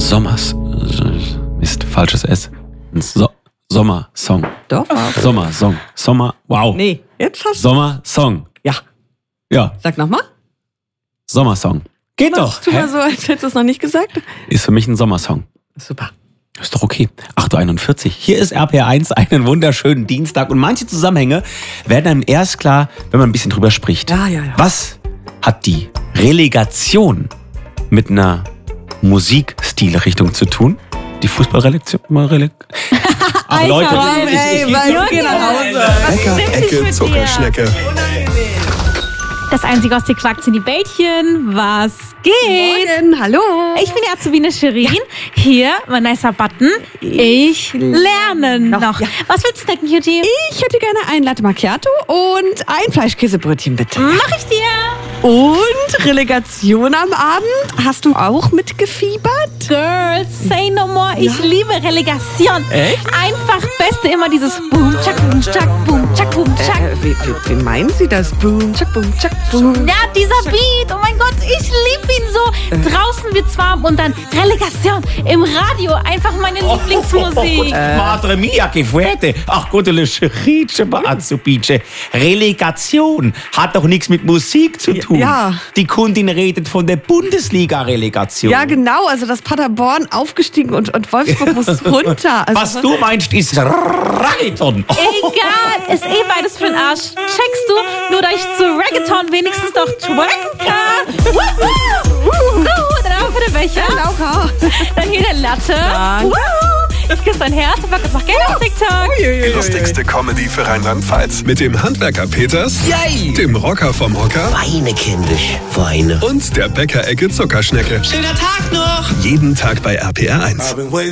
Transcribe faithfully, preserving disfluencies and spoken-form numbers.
Sommers... Mist, falsches S. Ein so Sommersong. Doch. Sommersong. Sommer... Wow. Nee, jetzt hast du... Sommersong. Ja. Ja, Sag nochmal. Sommersong. Geht doch. Tu Hä? mal so, als hättest du es noch nicht gesagt. Ist für mich ein Sommersong. Super. Ist doch okay. acht Uhr einundvierzig. Hier ist R P R eins, einen wunderschönen Dienstag. Und manche Zusammenhänge werden einem erst klar, wenn man ein bisschen drüber spricht. Ja, ja, ja. Was hat die Relegation mit einer Musikstilrichtung zu tun? Die Fußballrelegation? Rele Ach Leute, Komm, ey, was geht nach Hause? Bäcker, Ecke, Zuckerschnecke. Das einzige aus dir quackt sind die Bällchen. Was geht? Morgen, hallo. Ich bin die Azubine Shirin. Hier, mein nicer Button. Ich lerne noch. noch. Ja. Was willst du snacken, Cutie? Ich hätte gerne ein Latte Macchiato und ein Fleischkäsebrötchen, bitte. Mach ich dir. Und Relegation am Abend? Hast du auch mitgefiebert? Girls, say no more. Ich Ja. liebe Relegation. Echt? Einfach Beste immer dieses Boom, Chak, Boom, Chak, Boom, Chak, Boom, Chak. Äh, wie, wie, wie meinen Sie das? Boom, tschak, boom, tschak, boom. Ja, dieser Beat, oh mein Gott, ich liebe ihn so. Draußen wird's warm und dann Relegation im Radio, einfach meine Lieblingsmusik. Madre mia, che fuerte. Ach Gott, le Scherice, Azubice. Relegation hat doch nichts mit Musik zu tun. Ja. Die Kundin redet von der Bundesliga-Relegation. Ja, genau. Also das Paderborn aufgestiegen und, und Wolfsburg muss runter. Also Was du meinst, ist Reggaeton. Egal, ist eh beides für den Arsch. Checkst du, nur da ich zu Reggaeton wenigstens noch twerken kann. Woohoo! So, dann auch für den Becher. Laura. Dann hier der Latte. Danke. Woohoo! Ich küsse dein Herz und pack jetzt noch Geld auf TikTok. Die lustigste Comedy für Rheinland-Pfalz. Mit dem Handwerker Peters, Yay! dem Rocker vom Hocker Weine, kindisch, Weine. und der Bäcker-Ecke Zuckerschnecke. Schöner Tag noch! Jeden Tag bei R P R eins.